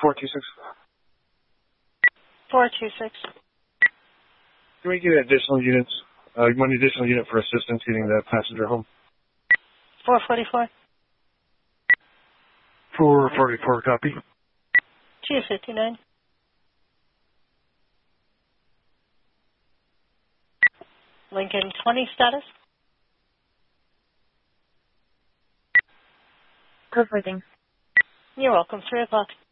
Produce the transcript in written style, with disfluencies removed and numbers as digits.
426. 426. Can we get additional units? One additional unit for assistance getting the passenger home. 444. 444, copy. 259. Lincoln 20 status. Perfect. You're welcome. 3 o'clock.